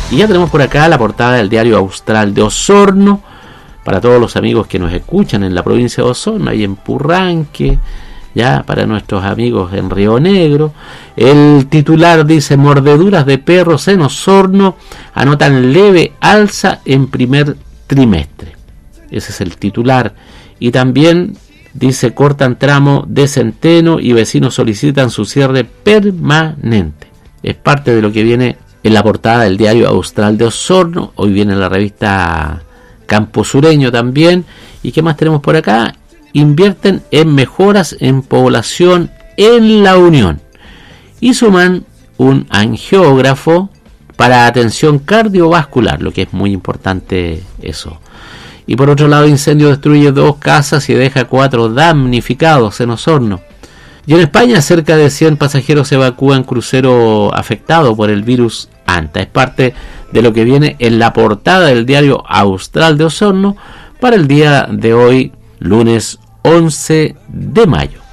Y ya tenemos por acá la portada del diario Austral de Osorno, para todos los amigos que nos escuchan en la provincia de Osorno, ahí en Purranque, ya para nuestros amigos en Río Negro. El titular dice: mordeduras de perros en Osorno anotan leve alza en primer trimestre. Ese es el titular. Y también dice: cortan tramo de Centeno y vecinos solicitan su cierre permanente. Es parte de lo que viene en la portada del diario Austral de Osorno. Hoy viene la revista Campo Sureño también. ¿Y qué más tenemos por acá? Invierten en mejoras en población en La Unión y suman un angiógrafo para atención cardiovascular, lo que es muy importante eso. Y por otro lado, incendio destruye 2 casas y deja 4 damnificados en Osorno. Y en España, cerca de 100 pasajeros evacúan crucero afectado por el virus Anta. Es parte de lo que viene en la portada del diario Austral de Osorno para el día de hoy, lunes 11 de mayo.